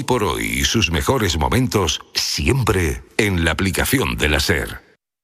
por hoy y sus mejores momentos siempre en la aplicación de la SER.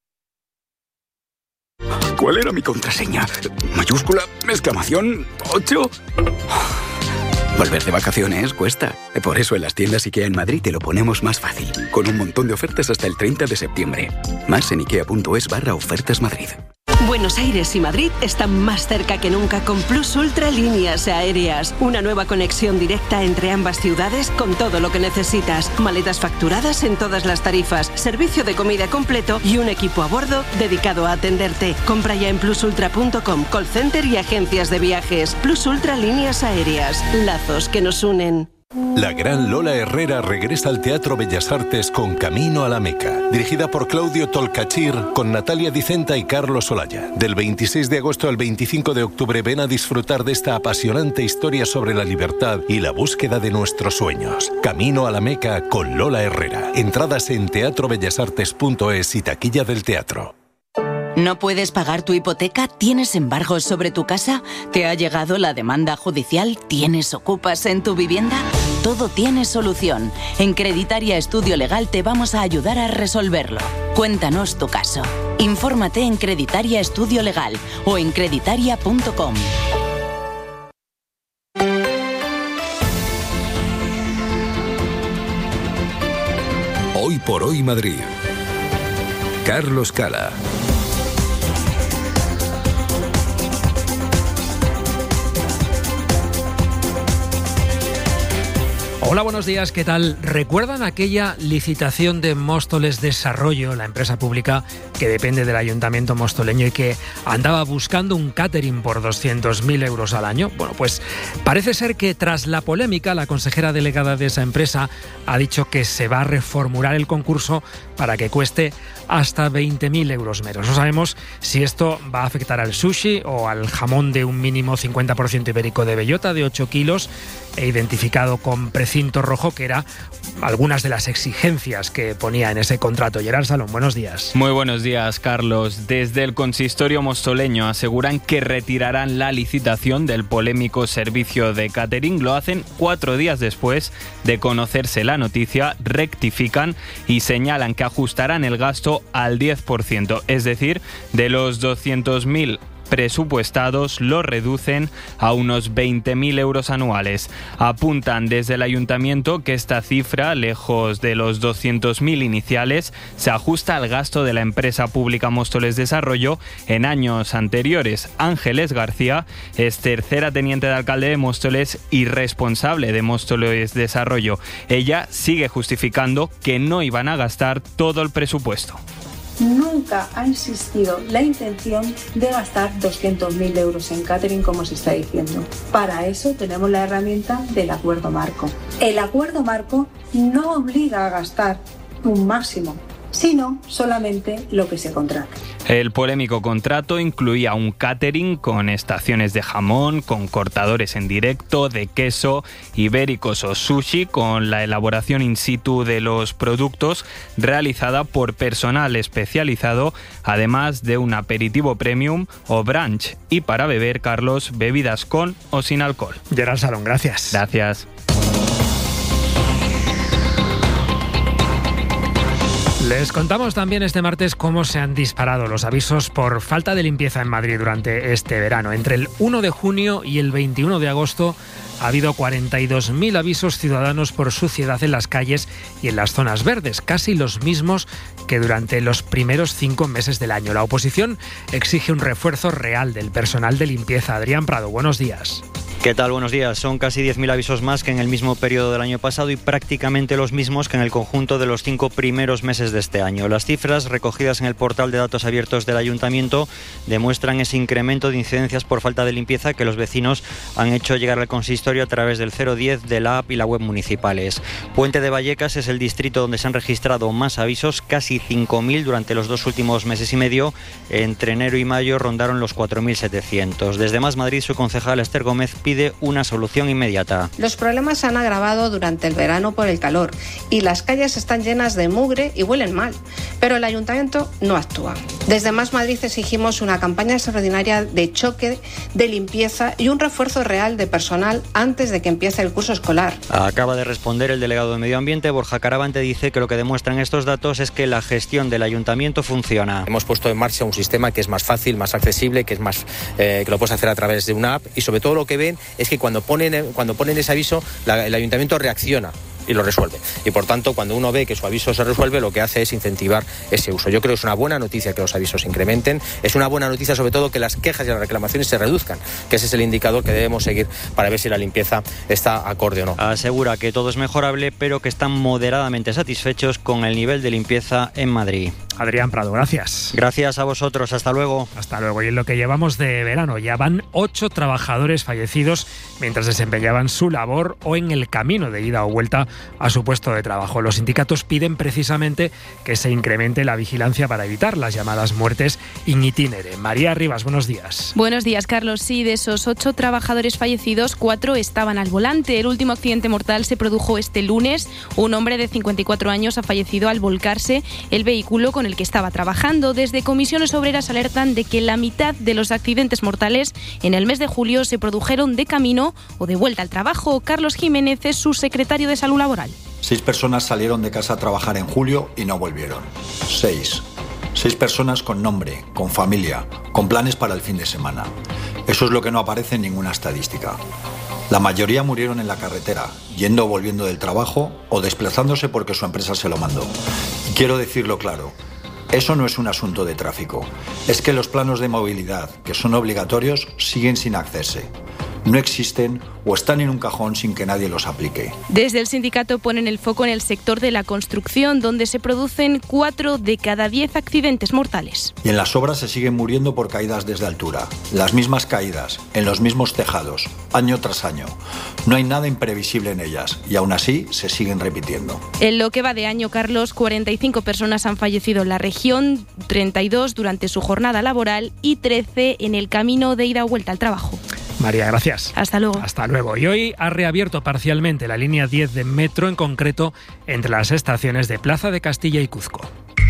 ¿Cuál era mi contraseña? ¿Mayúscula? ¿Exclamación? ¿8? Volver de vacaciones cuesta. Por eso en las tiendas IKEA en Madrid te lo ponemos más fácil. Con un montón de ofertas hasta el 30 de septiembre. Más en ikea.es/ofertas Madrid. Buenos Aires y Madrid están más cerca que nunca con Plus Ultra Líneas Aéreas. Una nueva conexión directa entre ambas ciudades con todo lo que necesitas. Maletas facturadas en todas las tarifas, servicio de comida completo y un equipo a bordo dedicado a atenderte. Compra ya en plusultra.com, call center y agencias de viajes. Plus Ultra Líneas Aéreas. Lazos que nos unen. La gran Lola Herrera regresa al Teatro Bellas Artes con Camino a la Meca, dirigida por Claudio Tolcachir, con Natalia Dicenta y Carlos Olaya. Del 26 de agosto al 25 de octubre ven a disfrutar de esta apasionante historia sobre la libertad y la búsqueda de nuestros sueños. Camino a la Meca con Lola Herrera. Entradas en teatrobellasartes.es y taquilla del teatro. ¿No puedes pagar tu hipoteca? ¿Tienes embargos sobre tu casa? ¿Te ha llegado la demanda judicial? ¿Tienes ocupas en tu vivienda? Todo tiene solución. En Creditaria Estudio Legal te vamos a ayudar a resolverlo. Cuéntanos tu caso. Infórmate en Creditaria Estudio Legal o en creditaria.com. Hoy por hoy Madrid. Carlos Cala. Hola, buenos días, ¿qué tal? ¿Recuerdan aquella licitación de Móstoles Desarrollo, la empresa pública que depende del Ayuntamiento mostoleño y que andaba buscando un catering por 200.000 euros al año? Bueno, pues parece ser que tras la polémica, la consejera delegada de esa empresa ha dicho que se va a reformular el concurso para que cueste hasta 20.000 euros menos. No sabemos si esto va a afectar al sushi o al jamón de un mínimo 50% ibérico de bellota de 8 kilos e identificado con precinto rojo, que era algunas de las exigencias que ponía en ese contrato. Gerard Salón, buenos días. Muy buenos días, Carlos. Desde el consistorio mostoleño aseguran que retirarán la licitación del polémico servicio de catering. Lo hacen 4 días después de conocerse la noticia, rectifican y señalan que ajustarán el gasto al 10%, es decir, de los 200.000 presupuestados lo reducen a unos 20.000 euros anuales. Apuntan desde el ayuntamiento que esta cifra, lejos de los 200.000 iniciales, se ajusta al gasto de la empresa pública Móstoles Desarrollo en años anteriores. Ángeles García es tercera teniente de alcalde de Móstoles y responsable de Móstoles Desarrollo. Ella sigue justificando que no iban a gastar todo el presupuesto. Nunca ha existido la intención de gastar 200.000 euros en catering, como se está diciendo. Para eso tenemos la herramienta del acuerdo marco. El acuerdo marco no obliga a gastar un máximo, sino solamente lo que se contrata. El polémico contrato incluía un catering con estaciones de jamón, con cortadores en directo, de queso, ibéricos o sushi, con la elaboración in situ de los productos realizada por personal especializado, además de un aperitivo premium o brunch. Y para beber, Carlos, bebidas con o sin alcohol. Gerard Salón, gracias. Gracias. Les contamos también este martes cómo se han disparado los avisos por falta de limpieza en Madrid durante este verano. Entre el 1 de junio y el 21 de agosto ha habido 42.000 avisos ciudadanos por suciedad en las calles y en las zonas verdes, casi los mismos que durante los primeros 5 meses del año. La oposición exige un refuerzo real del personal de limpieza. Adrián Prado, buenos días. ¿Qué tal? Buenos días. Son casi 10.000 avisos más que en el mismo periodo del año pasado y prácticamente los mismos que en el conjunto de los 5 primeros meses de este año. Las cifras recogidas en el portal de datos abiertos del Ayuntamiento demuestran ese incremento de incidencias por falta de limpieza que los vecinos han hecho llegar al consistorio a través del 010 de la app y la web municipales. Puente de Vallecas es el distrito donde se han registrado más avisos, casi 5.000 durante los 2 últimos meses y medio. Entre enero y mayo rondaron los 4.700. Desde Más Madrid, su concejal Esther Gómez pide una solución inmediata. Los problemas se han agravado durante el verano por el calor y las calles están llenas de mugre y huelen mal, pero el ayuntamiento no actúa. Desde Más Madrid exigimos una campaña extraordinaria de choque, de limpieza y un refuerzo real de personal antes de que empiece el curso escolar. Acaba de responder el delegado de Medio Ambiente, Borja Caravante, dice que lo que demuestran estos datos es que la gestión del ayuntamiento funciona. Hemos puesto en marcha un sistema que es más fácil, más accesible, que es más que lo puedes hacer a través de una app, y sobre todo lo que ven es que cuando ponen ese aviso, el ayuntamiento reacciona y lo resuelve. Y por tanto, cuando uno ve que su aviso se resuelve, lo que hace es incentivar ese uso. Yo creo que es una buena noticia que los avisos se incrementen. Es una buena noticia sobre todo que las quejas y las reclamaciones se reduzcan, que ese es el indicador que debemos seguir para ver si la limpieza está acorde o no. Asegura que todo es mejorable, pero que están moderadamente satisfechos con el nivel de limpieza en Madrid. Adrián Prado, gracias. Gracias a vosotros, hasta luego. Hasta luego. Y en lo que llevamos de verano ya van 8 trabajadores fallecidos mientras desempeñaban su labor o en el camino de ida o vuelta a su puesto de trabajo. Los sindicatos piden precisamente que se incremente la vigilancia para evitar las llamadas muertes in itinere. María Rivas, buenos días. Buenos días, Carlos. Sí, de esos 8 trabajadores fallecidos, 4 estaban al volante. El último accidente mortal se produjo este lunes. Un hombre de 54 años ha fallecido al volcarse el vehículo con el que estaba trabajando. Desde Comisiones Obreras alertan de que la mitad de los accidentes mortales en el mes de julio se produjeron de camino o de vuelta al trabajo. Carlos Jiménez es su secretario de Salud Laboral. 6 personas salieron de casa a trabajar en julio y no volvieron. 6 personas con nombre, con familia, con planes para el fin de semana. Eso es lo que no aparece en ninguna estadística. La mayoría murieron en la carretera, yendo o volviendo del trabajo o desplazándose porque su empresa se lo mandó. Y quiero decirlo claro, eso no es un asunto de tráfico. Es que los planos de movilidad, que son obligatorios, siguen sin hacerse. No existen o están en un cajón sin que nadie los aplique. Desde el sindicato ponen el foco en el sector de la construcción, donde se producen 4 de cada 10 accidentes mortales. Y en las obras se siguen muriendo por caídas desde altura. Las mismas caídas, en los mismos tejados, año tras año. No hay nada imprevisible en ellas y aún así se siguen repitiendo. En lo que va de año, Carlos, 45 personas han fallecido en la región, 32 durante su jornada laboral y 13 en el camino de ida o vuelta al trabajo. María, gracias. Hasta luego. Hasta luego. Y hoy ha reabierto parcialmente la línea 10 de metro, en concreto entre las estaciones de Plaza de Castilla y Cuzco.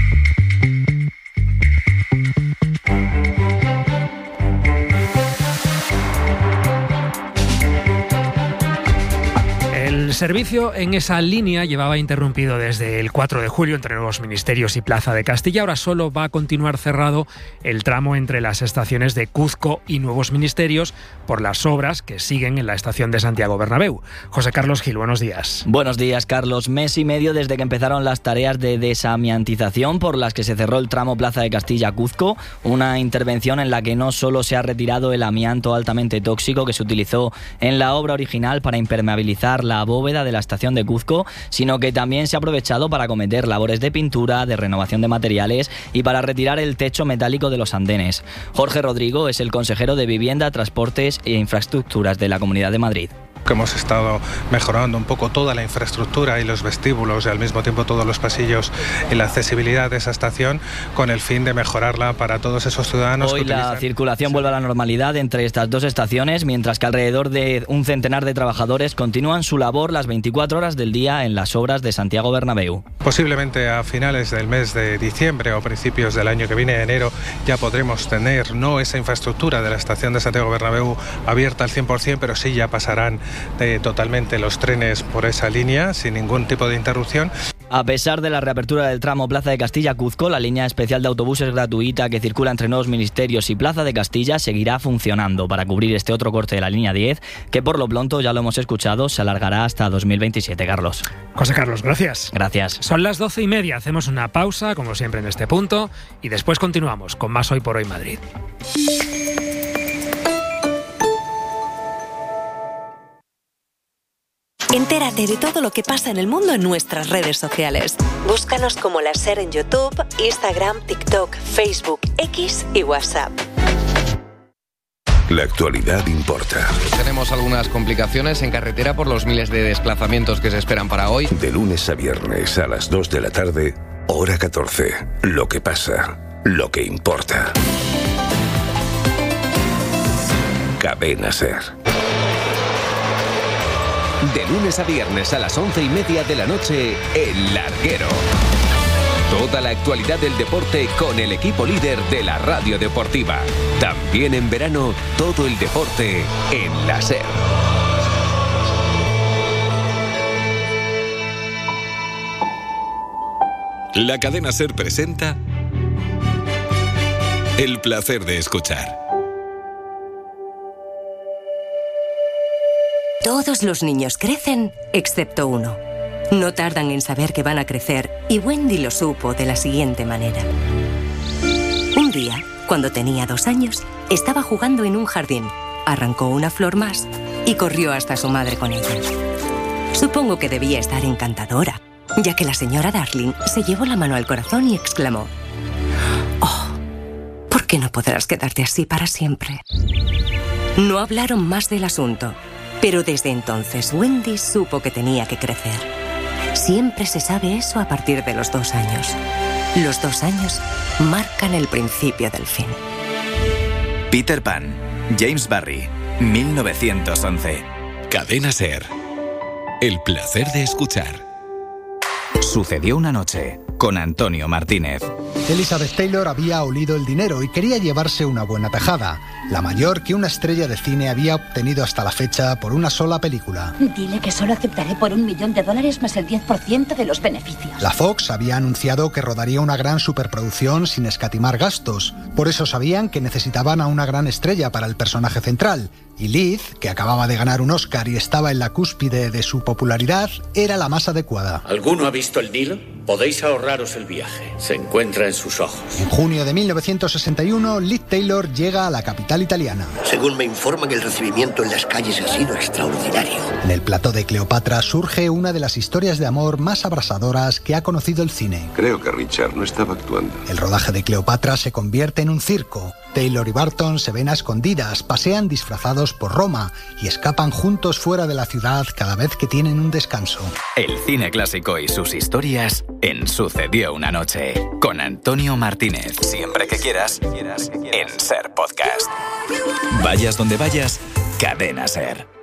El servicio en esa línea llevaba interrumpido desde el 4 de julio entre Nuevos Ministerios y Plaza de Castilla. Ahora solo va a continuar cerrado el tramo entre las estaciones de Cuzco y Nuevos Ministerios por las obras que siguen en la estación de Santiago Bernabéu. José Carlos Gil, buenos días. Buenos días, Carlos. Mes y medio desde que empezaron las tareas de desamiantización por las que se cerró el tramo Plaza de Castilla-Cuzco, una intervención en la que no solo se ha retirado el amianto altamente tóxico que se utilizó en la obra original para impermeabilizar la bóveda de la estación de Cuzco, sino que también se ha aprovechado para acometer labores de pintura, de renovación de materiales y para retirar el techo metálico de los andenes. Jorge Rodrigo es el consejero de Vivienda, Transportes e Infraestructuras de la Comunidad de Madrid. Que hemos estado mejorando un poco toda la infraestructura y los vestíbulos y al mismo tiempo todos los pasillos y la accesibilidad de esa estación con el fin de mejorarla para todos esos ciudadanos. Hoy la circulación vuelve a la normalidad entre estas dos estaciones, mientras que alrededor de un centenar de trabajadores continúan su labor las 24 horas del día en las obras de Santiago Bernabéu. Posiblemente a finales del mes de diciembre o principios del año que viene, enero, ya podremos tener no esa infraestructura de la estación de Santiago Bernabéu abierta al 100%, pero sí ya pasarán totalmente los trenes por esa línea sin ningún tipo de interrupción. A pesar de la reapertura del tramo Plaza de Castilla-Cuzco, la línea especial de autobuses gratuita que circula entre Nuevos Ministerios y Plaza de Castilla seguirá funcionando para cubrir este otro corte de la línea 10, que por lo pronto, ya lo hemos escuchado, se alargará hasta 2027, Carlos. José Carlos, gracias. Gracias. Son las 12:30, hacemos una pausa, como siempre en este punto, y después continuamos con más Hoy por Hoy Madrid. Entérate de todo lo que pasa en el mundo en nuestras redes sociales. Búscanos como La SER en YouTube, Instagram, TikTok, Facebook, X y WhatsApp. La actualidad importa. Tenemos algunas complicaciones en carretera por los miles de desplazamientos que se esperan para hoy. De lunes a viernes a las 2 de la tarde, hora 14. Lo que pasa, lo que importa. Cadena SER. De lunes a viernes a las 11:30 de la noche, El Larguero. Toda la actualidad del deporte con el equipo líder de la radio deportiva. También en verano, todo el deporte en la SER. La cadena SER presenta El placer de escuchar. Todos los niños crecen, excepto uno. No tardan en saber que van a crecer y Wendy lo supo de la siguiente manera. Un día, cuando tenía 2 años, estaba jugando en un jardín, arrancó una flor más y corrió hasta su madre con ella. Supongo que debía estar encantadora, ya que la señora Darling se llevó la mano al corazón y exclamó: «Oh, ¿por qué no podrás quedarte así para siempre?». No hablaron más del asunto, pero desde entonces Wendy supo que tenía que crecer. Siempre se sabe eso a partir de los 2 años. Los 2 años marcan el principio del fin. Peter Pan, James Barrie, 1911. Cadena SER. El placer de escuchar. Sucedió una noche con Antonio Martínez. Elizabeth Taylor había olido el dinero y quería llevarse una buena tajada, la mayor que una estrella de cine había obtenido hasta la fecha por una sola película. Dile que solo aceptaré por $1 millón más el 10% de los beneficios. La Fox había anunciado que rodaría una gran superproducción sin escatimar gastos. Por eso sabían que necesitaban a una gran estrella para el personaje central. Y Liz, que acababa de ganar un Oscar y estaba en la cúspide de su popularidad, era la más adecuada. ¿Alguno ha visto el Nilo? Podéis ahorraros el viaje. Se encuentra en sus ojos. En junio de 1961, Liz Taylor llega a la capital italiana. Según me informan, el recibimiento en las calles ha sido extraordinario. En el plató de Cleopatra surge una de las historias de amor más abrasadoras que ha conocido el cine. Creo que Richard no estaba actuando. El rodaje de Cleopatra se convierte en un circo. Taylor y Barton se ven a escondidas, pasean disfrazados por Roma y escapan juntos fuera de la ciudad cada vez que tienen un descanso. El cine clásico y sus historias en Sucedió una noche con Antonio Martínez. Siempre que quieras, en SER Podcast. Vayas donde vayas, Cadena SER.